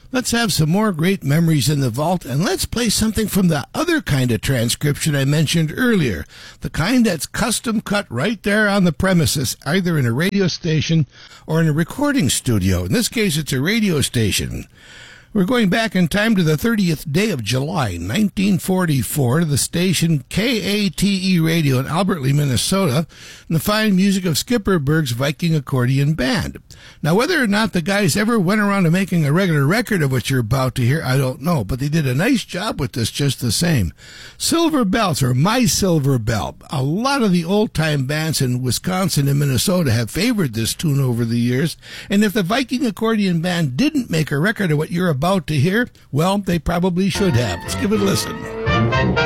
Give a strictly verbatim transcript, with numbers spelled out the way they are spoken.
Let's have some more great memories in the vault, and let's play something from the other kind of transcription I mentioned earlier, the kind that's custom cut right there on the premises, either in a radio station or in a recording studio. In this case, it's a radio station. We're going back in time to the thirtieth day of July, nineteen forty-four, to the station K A T E Radio in Albert Lea, Minnesota, and the fine music of Skipper Berg's Viking Accordion Band. Now, whether or not the guys ever went around to making a regular record of what you're about to hear, I don't know, but they did a nice job with this just the same. Silver Bells, or My Silver Bell. A lot of the old-time bands in Wisconsin and Minnesota have favored this tune over the years, and if the Viking Accordion Band didn't make a record of what you're about to hear, well, they probably should have. Let's give it a listen.